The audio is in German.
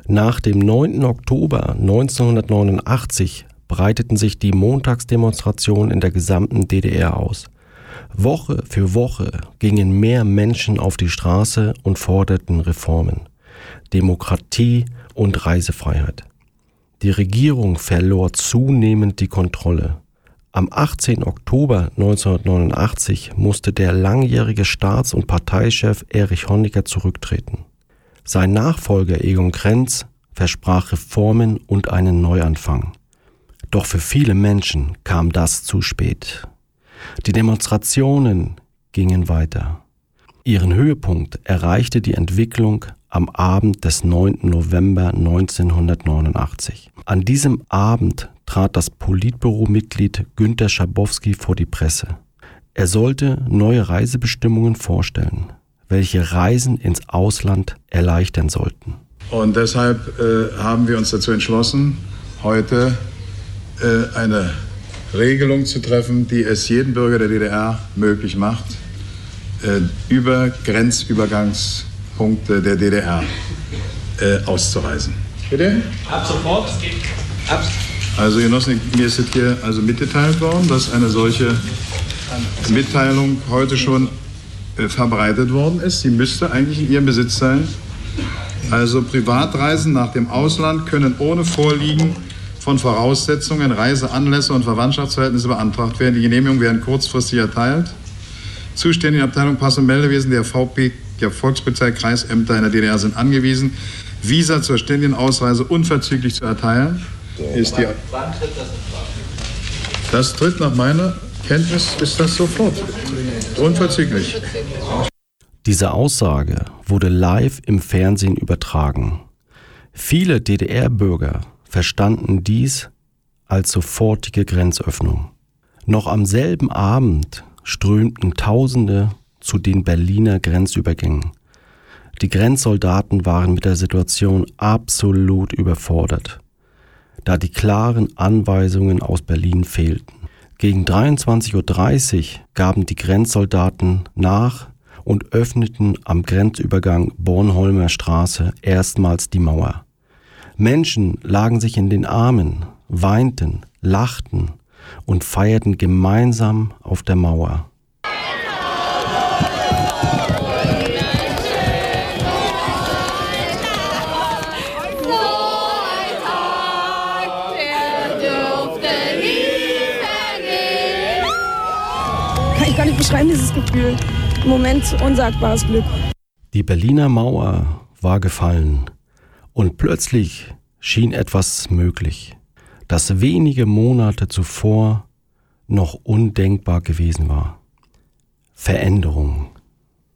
Nach dem 9. Oktober 1989 breiteten sich die Montagsdemonstrationen in der gesamten DDR aus. Woche für Woche gingen mehr Menschen auf die Straße und forderten Reformen, Demokratie und Reisefreiheit. Die Regierung verlor zunehmend die Kontrolle. Am 18. Oktober 1989 musste der langjährige Staats- und Parteichef Erich Honecker zurücktreten. Sein Nachfolger Egon Krenz versprach Reformen und einen Neuanfang. Doch für viele Menschen kam das zu spät. Die Demonstrationen gingen weiter. Ihren Höhepunkt erreichte die Entwicklung am Abend des 9. November 1989. An diesem Abend trat das Politbüromitglied Günter Schabowski vor die Presse. Er sollte neue Reisebestimmungen vorstellen, welche Reisen ins Ausland erleichtern sollten. Und deshalb haben wir uns dazu entschlossen, heute eine Regelung zu treffen, die es jedem Bürger der DDR möglich macht, über Grenzübergangspunkte der DDR auszureisen. Bitte? Ab sofort? Also Genossen, mir ist es hier also mitgeteilt worden, dass eine solche Mitteilung heute schon verbreitet worden ist. Sie müsste eigentlich in Ihrem Besitz sein. Also Privatreisen nach dem Ausland können ohne Vorliegen von Voraussetzungen, Reiseanlässe und Verwandtschaftsverhältnisse beantragt werden. Die Genehmigungen werden kurzfristig erteilt. Zuständige Abteilung Pass- und Meldewesen der VP, der Volkspolizei, Kreisämter in der DDR sind angewiesen, Visa zur ständigen Ausreise unverzüglich zu erteilen. Wann tritt das in Kraft? Das tritt nach meiner Kenntnis, ist das sofort. Unverzüglich. Diese Aussage wurde live im Fernsehen übertragen. Viele DDR-Bürger verstanden dies als sofortige Grenzöffnung. Noch am selben Abend strömten Tausende zu den Berliner Grenzübergängen. Die Grenzsoldaten waren mit der Situation absolut überfordert, da die klaren Anweisungen aus Berlin fehlten. Gegen 23:30 Uhr gaben die Grenzsoldaten nach und öffneten am Grenzübergang Bornholmer Straße erstmals die Mauer. Menschen lagen sich in den Armen, weinten, lachten und feierten gemeinsam auf der Mauer. Ich kann nicht beschreiben, dieses Gefühl. Im Moment unsagbares Glück. Die Berliner Mauer war gefallen und plötzlich schien etwas möglich, das wenige Monate zuvor noch undenkbar gewesen war. Veränderung.